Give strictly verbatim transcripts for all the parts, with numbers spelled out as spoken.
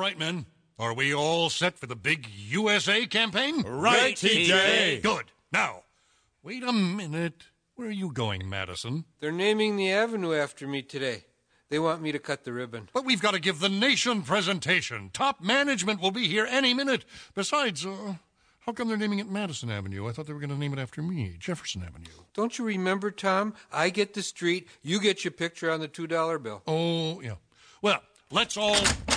right, men. Are we all set for the big U S A campaign? Right, T J. Good. Now, wait a minute. Where are you going, Madison? They're naming the avenue after me today. They want me to cut the ribbon. But we've got to give the nation presentation. Top management will be here any minute. Besides, uh, how come they're naming it Madison Avenue? I thought they were going to name it after me, Jefferson Avenue. Don't you remember, Tom? I get the street, you get your picture on the two dollar bill. Oh, yeah. Well, let's all...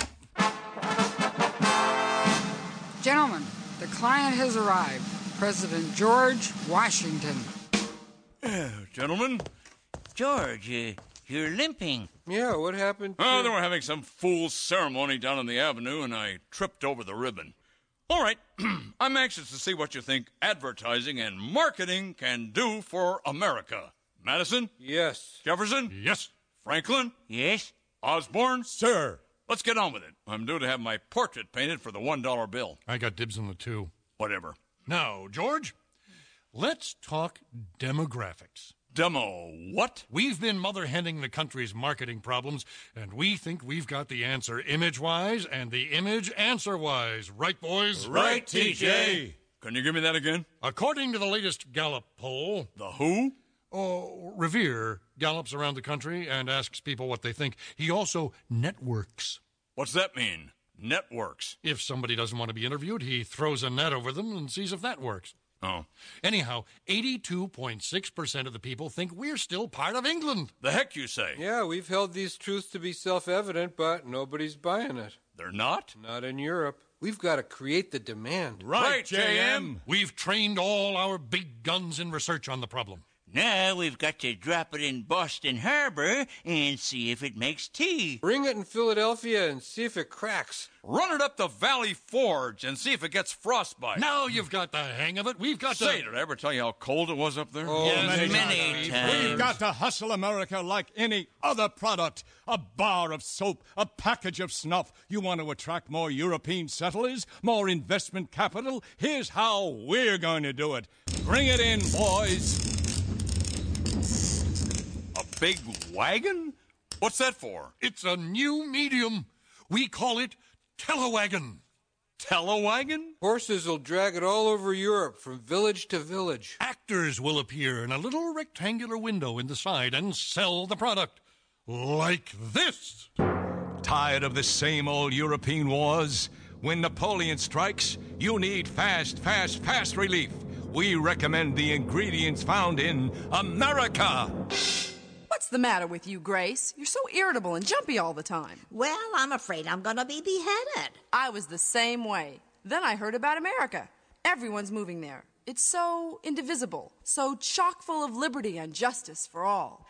Gentlemen, the client has arrived. President George Washington. Uh, gentlemen. George, uh, you're limping. Yeah, what happened to... Oh, they were having some fool's ceremony down on the avenue, and I tripped over the ribbon. All right, I'm anxious to see what you think advertising and marketing can do for America. Madison? Yes. Jefferson? Yes. Franklin? Yes? Osborne? Sir. Let's get on with it. I'm due to have my portrait painted for the one dollar bill. I got dibs on the two. Whatever. Now, George, let's talk demographics. Demo what? We've been mother-henning the country's marketing problems, and we think we've got the answer image-wise and the image answer-wise. Right, boys? Right, T J. Can you give me that again? According to the latest Gallup poll... The who? Oh, Revere gallops around the country and asks people what they think. He also networks. What's that mean? Networks. If somebody doesn't want to be interviewed, he throws a net over them and sees if that works. Oh. Anyhow, eighty-two point six percent of the people think we're still part of England. The heck you say? Yeah, we've held these truths to be self-evident, but nobody's buying it. They're not? Not in Europe. We've got to create the demand. Right, J M. We've trained all our big guns in research on the problem. Now we've got to drop it in Boston Harbor and see if it makes tea. Bring it in Philadelphia and see if it cracks. Run it up the Valley Forge and see if it gets frostbite. Now you've got the hang of it. We've got to... Say, did I ever tell you how cold it was up there? Oh, Yes, many, many times. We've got to hustle America like any other product. A bar of soap, a package of snuff. You want to attract more European settlers, more investment capital? Here's how we're going to do it. Bring it in, boys. A big wagon? What's that for? It's a new medium. We call it telewagon. Telewagon? Horses will drag it all over Europe from village to village. Actors will appear in a little rectangular window in the side and sell the product. Like this. Tired of the same old European wars? When Napoleon strikes, you need fast, fast, fast relief. We recommend the ingredients found in America. What's the matter with you, Grace? You're so irritable and jumpy all the time. Well, I'm afraid I'm gonna be beheaded. I was the same way. Then I heard about America. Everyone's moving there. It's so indivisible, so chock full of liberty and justice for all.